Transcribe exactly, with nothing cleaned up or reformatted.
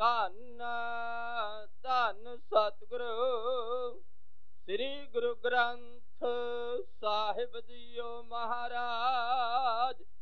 ਧੰਨ ਧੰਨ ਸਤਿਗੁਰੂ ਸ੍ਰੀ ਗੁਰੂ ਗ੍ਰੰਥ ਸਾਹਿਬ ਜੀਓ ਮਹਾਰਾਜ।